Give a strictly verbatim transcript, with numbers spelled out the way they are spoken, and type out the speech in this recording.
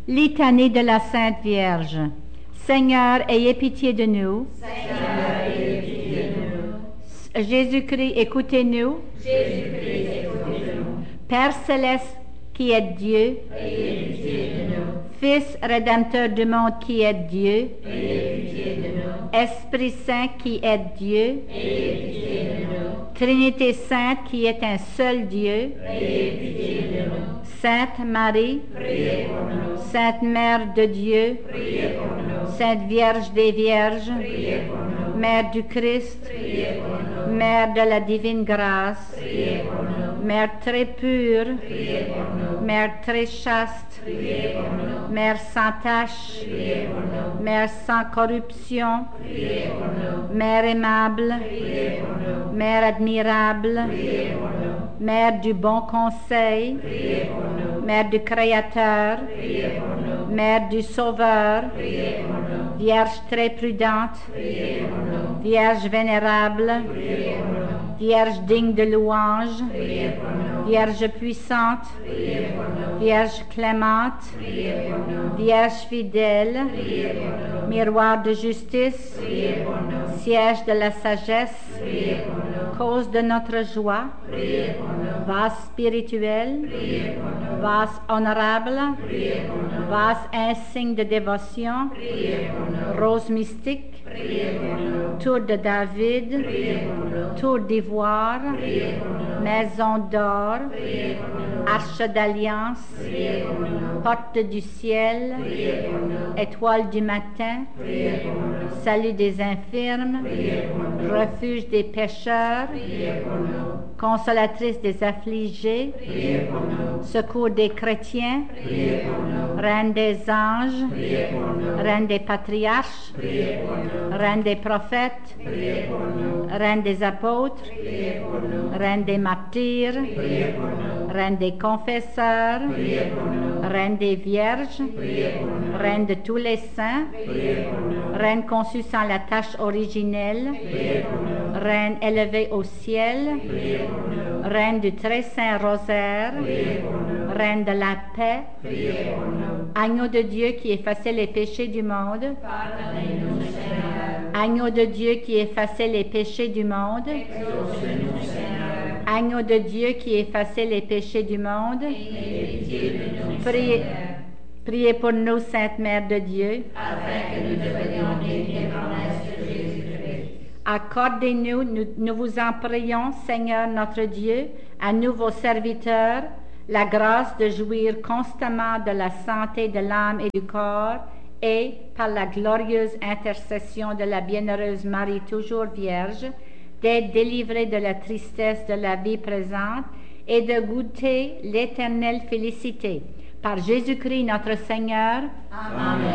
Litanie de la Sainte Vierge. Seigneur, ayez pitié de nous. Seigneur, ayez pitié de nous. Jésus-Christ, écoutez-nous. Jésus-Christ, écoutez-nous. Père céleste qui êtes Dieu, Ayez pitié de nous. Fils rédempteur du monde qui êtes Dieu, Ayez pitié de nous. Esprit Saint qui êtes Dieu, Ayez pitié de nous. Trinité Sainte qui est un seul Dieu, Ayez pitié de nous. Sainte Marie, Priez pour nous. Sainte Mère de Dieu, Priez pour nous. Sainte Vierge des Vierges, Priez pour nous. Mère du Christ, Priez pour nous. Mère de la divine grâce, Priez pour nous. Mère très pure, Priez pour nous. Mère très chaste, Priez pour nous. Mère sans tache, Priez pour nous. Mère sans corruption, Priez pour nous. Mère aimable, Priez pour nous. Mère admirable, Priez pour nous. Mère du bon conseil, Priez pour nous. Mère du Créateur, Priez pour nous. Mère du Sauveur, Priez pour nous. Vierge très prudente, Priez pour nous. Vierge vénérable, Priez pour nous. Vierge digne de louange, Priez pour nous. Vierge puissante, Priez pour nous. Vierge clémente, Priez pour nous. Vierge fidèle, Priez pour nous. miroir de justice, Priez pour nous. siège de la sagesse, Priez pour nous. cause de notre joie, Priez pour nous. vase spirituel, Priez pour nous. vase honorable, Priez pour nous. vase insigne de dévotion, Priez pour nous. rose mystique, Priez pour nous. tour de David, Priez pour nous. tour d'ivoire, Priez pour nous. maison d'or, Priez pour nous. arche d'alliance, Priez pour nous. porte du ciel, Priez pour nous. étoile du matin, Priez pour nous. salut des infirmes, Priez pour nous. refuge des pécheurs, Priez pour nous. consolatrice des affligés, Priez pour nous. secours des chrétiens, Priez pour nous. reine des anges, Priez pour nous. reine des patriarches, Priez pour nous. reine des prophètes, Priez pour nous. reine des apôtres, Priez pour nous. reine des martyrs, Priez pour nous. reine des confesseurs, Priez pour nous. reine des vierges, Priez pour nous. reine de tous les saints, Priez pour nous. reine conçue sans la tache originelle, Priez pour nous. reine élevée au ciel, Priez pour nous. reine du très saint rosaire, Priez pour nous. reine de la paix, Priez pour nous. agneau de Dieu qui effaçait les péchés du monde, Pardonnez-nous, Seigneur. agneau de Dieu qui effaçait les péchés du monde, Exaucez-nous, Seigneur. agneau de Dieu qui effaçait les péchés du monde, Ayez pitié de nous, priez, Seigneur, priez pour nous, Sainte Mère de Dieu, afin que nous devenions dignes des promesses de Jésus-Christ. accordez-nous, nous, nous vous en prions, Seigneur notre Dieu, à nous vos serviteurs, la grâce de jouir constamment de la santé de l'âme et du corps, et, par la glorieuse intercession de la bienheureuse Marie toujours Vierge, d'être délivrés de la tristesse de la vie présente et de goûter l'éternelle félicité. Par Jésus-Christ notre Seigneur. Amen.